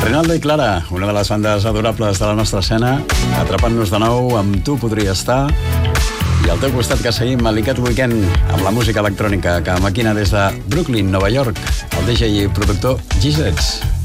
Reinaldo i Clara, una de les bandes adorables de la nostra escena, atrapant-nos de nou amb Tu podria estar. I al teu costat que seguim l'Icat Weekend amb la música electrònica que maquina des de Brooklyn, Nova York, el DJ i productor G-Sets.